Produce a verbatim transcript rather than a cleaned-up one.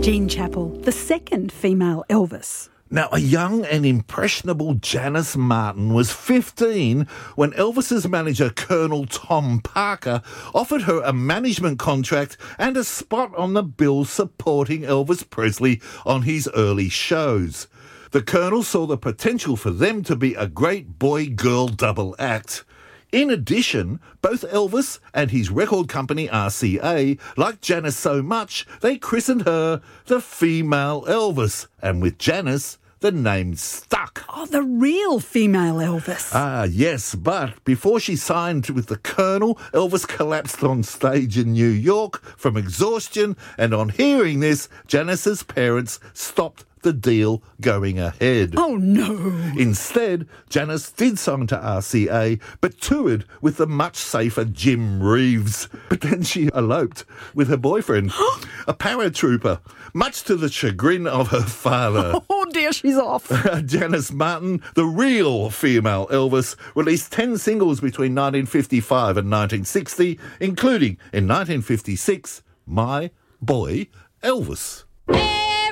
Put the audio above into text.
Jean Chappell, the second female Elvis. Now, a young and impressionable Janice Martin was fifteen when Elvis's manager, Colonel Tom Parker, offered her a management contract and a spot on the bill supporting Elvis Presley on his early shows. The Colonel saw the potential for them to be a great boy-girl double act. In addition, both Elvis and his record company R C A liked Janice so much they christened her the female Elvis, and with Janice, the name stuck. Oh, the real female Elvis. Ah, yes, but before she signed with the Colonel, Elvis collapsed on stage in New York from exhaustion, and on hearing this, Janice's parents stopped the deal going ahead. Oh, no. Instead, Janice did sign to R C A, but toured with the much safer Jim Reeves. But then she eloped with her boyfriend, a paratrooper, much to the chagrin of her father. Oh, dear, she's off. Janice Martin, the real female Elvis, released ten singles between nineteen fifty-five and nineteen sixty, including, in nineteen fifty-six, My Boy Elvis.